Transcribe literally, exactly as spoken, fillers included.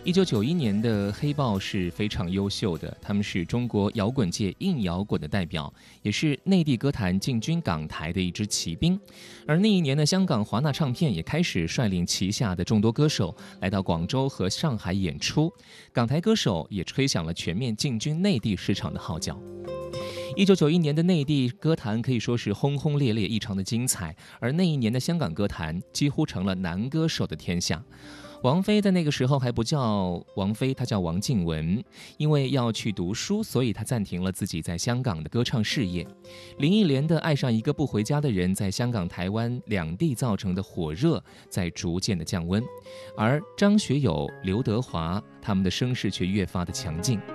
一九九一年的黑豹是非常优秀的，他们是中国摇滚界硬摇滚的代表，也是内地歌坛进军港台的一支骑兵。而那一年的香港华纳唱片也开始率领旗下的众多歌手来到广州和上海演出，港台歌手也吹响了全面进军内地市场的号角。一九九一年的内地歌坛可以说是轰轰烈烈，异常的精彩，而那一年的香港歌坛几乎成了男歌手的天下。王菲在那个时候还不叫王菲，她叫王靖雯，因为要去读书，所以她暂停了自己在香港的歌唱事业。林忆莲的《爱上一个不回家的人》在香港、台湾两地造成的火热在逐渐的降温，而张学友、刘德华他们的声势却越发的强劲。